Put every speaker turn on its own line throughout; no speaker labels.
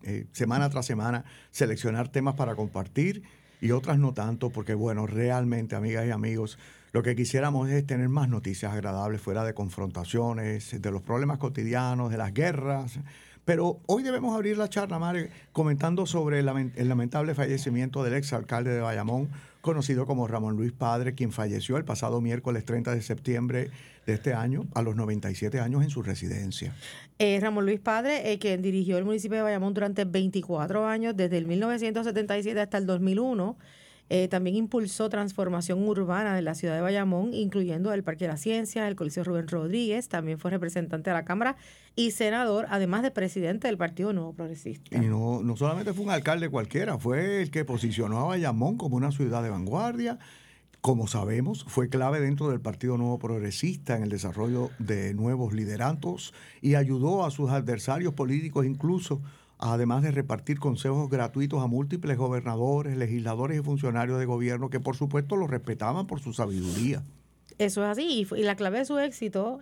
semana tras semana, seleccionar temas para compartir y otras no tanto, porque bueno, realmente, amigas y amigos, lo que quisiéramos es tener más noticias agradables fuera de confrontaciones, de los problemas cotidianos, de las guerras. Pero hoy debemos abrir la charla, Mare, comentando sobre el lamentable fallecimiento del exalcalde de Bayamón, conocido como Ramón Luis Padre, quien falleció el pasado miércoles 30 de septiembre de este año, a los 97 años en su residencia.
Ramón Luis Padre, quien dirigió el municipio de Bayamón durante 24 años, desde el 1977 hasta el 2001. También impulsó transformación urbana de la ciudad de Bayamón, incluyendo el Parque de la Ciencia, el Coliseo Rubén Rodríguez. También fue representante de la Cámara y senador, además de presidente del Partido Nuevo Progresista.
Y no solamente fue un alcalde cualquiera, fue el que posicionó a Bayamón como una ciudad de vanguardia. Como sabemos, fue clave dentro del Partido Nuevo Progresista en el desarrollo de nuevos lideratos y ayudó a sus adversarios políticos incluso, además de repartir consejos gratuitos a múltiples gobernadores, legisladores y funcionarios de gobierno que por supuesto lo respetaban por su sabiduría.
Eso es así, y la clave de su éxito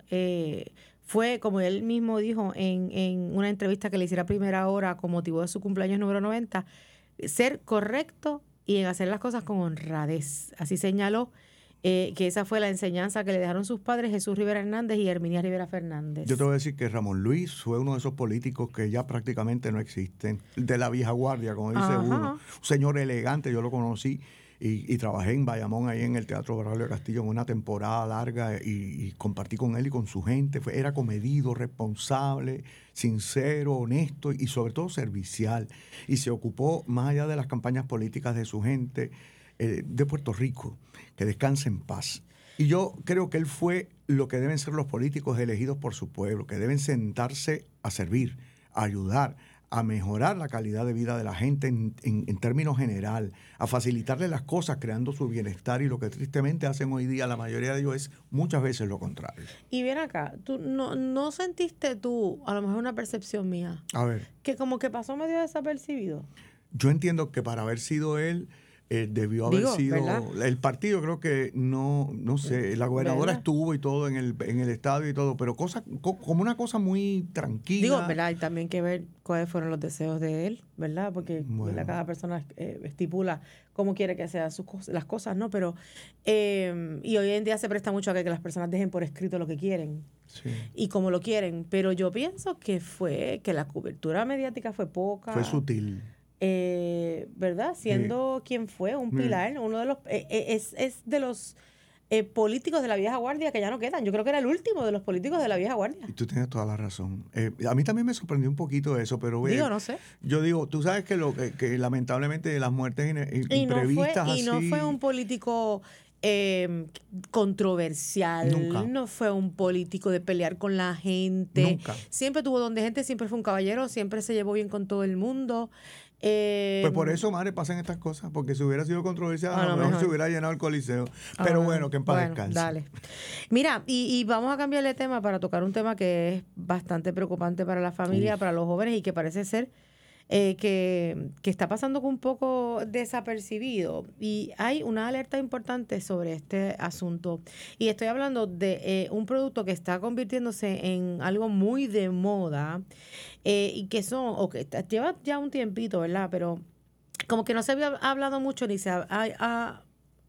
fue, como él mismo dijo en una entrevista que le hiciera a Primera Hora con motivo de su cumpleaños número 90, ser correcto y en hacer las cosas con honradez. Así señaló que esa fue la enseñanza que le dejaron sus padres, Jesús Rivera Hernández y Herminia Rivera Fernández.
Yo te voy a decir que Ramón Luis fue uno de esos políticos que ya prácticamente no existen, de la vieja guardia, como dice uno. Un señor elegante, yo lo conocí y trabajé en Bayamón, ahí en el Teatro Braulio Castillo, en una temporada larga y compartí con él y con su gente. Era comedido, responsable, sincero, honesto y sobre todo servicial. Y se ocupó, más allá de las campañas políticas de su gente, de Puerto Rico, que descanse en paz. Y yo creo que él fue lo que deben ser los políticos elegidos por su pueblo, que deben sentarse a servir, a ayudar, a mejorar la calidad de vida de la gente en términos general, a facilitarle las cosas creando su bienestar, y lo que tristemente hacen hoy día la mayoría de ellos es muchas veces lo contrario.
Y ven acá, ¿tú no sentiste tú, a lo mejor una percepción mía,
A ver,
que como que pasó medio desapercibido?
yo entiendo que para haber sido él, debió haber sido, ¿verdad? El partido creo que no sé, la gobernadora, ¿verdad?, estuvo y todo en el estadio y todo, pero como una cosa muy tranquila.
¿Verdad? Hay también que ver cuáles fueron los deseos de él, ¿verdad? Porque bueno, cada persona estipula cómo quiere que sean las cosas, ¿no? Pero y hoy en día se presta mucho a que las personas dejen por escrito lo que quieren. Sí. Y como lo quieren, pero yo pienso que la cobertura mediática fue poca.
Fue sutil.
¿Verdad? Siendo quien fue un pilar, uno de los es de los políticos de la vieja guardia que ya no quedan. Yo creo que era el último de los políticos de la vieja guardia.
Y tú tienes toda la razón. A mí también me sorprendió un poquito eso, pero
no sé.
Yo digo, tú sabes que lamentablemente las muertes imprevistas
y no fue un político controversial.
Nunca.
No fue un político de pelear con la gente.
Nunca.
Siempre tuvo don de gente, siempre fue un caballero, siempre se llevó bien con todo el mundo.
Pues por eso, madre, pasan estas cosas, porque si hubiera sido controversial, a lo mejor se hubiera llenado el Coliseo. Pero bueno, que en paz descanse.
Dale. Mira, y vamos a cambiar de tema para tocar un tema que es bastante preocupante para la familia, para los jóvenes, y que parece ser que está pasando un poco desapercibido. Y hay una alerta importante sobre este asunto. Y estoy hablando de un producto que está convirtiéndose en algo muy de moda, y que lleva ya un tiempito, ¿verdad? Pero como que no se había hablado mucho ni se ha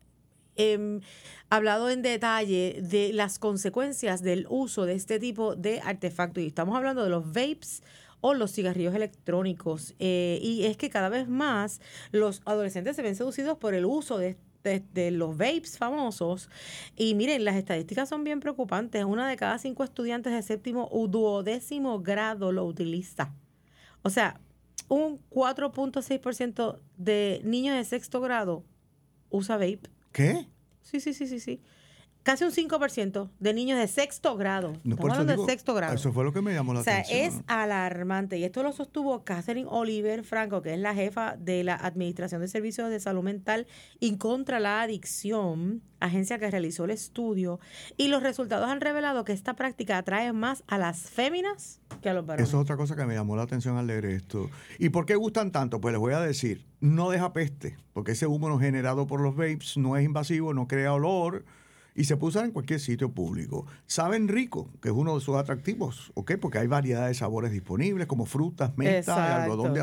hablado en detalle de las consecuencias del uso de este tipo de artefactos. Y estamos hablando de los vapes o los cigarrillos electrónicos. Y es que cada vez más los adolescentes se ven seducidos por el uso de los vapes famosos. Y miren, las estadísticas son bien preocupantes. 1 de cada 5 estudiantes de 7º u 12º grado lo utiliza. O sea, un 4.6% de niños de 6º grado usa vape.
¿Qué?
Sí. Casi un 5% de niños de 6º grado.
No,
Estamos hablando de 6º grado.
Eso fue lo que me llamó la atención.
O sea, es alarmante. Y esto lo sostuvo Catherine Oliver Franco, que es la jefa de la Administración de Servicios de Salud Mental y contra la Adicción, agencia que realizó el estudio. Y los resultados han revelado que esta práctica atrae más a las féminas que a los varones.
Eso es otra cosa que me llamó la atención al leer esto. ¿Y por qué gustan tanto? Pues les voy a decir, no deja peste, porque ese humo generado por los vapes no es invasivo, no crea olor, y se puede usar en cualquier sitio público. Saben rico, que es uno de sus atractivos, ¿ok? Porque hay variedad de sabores disponibles, como frutas, menta, algodón de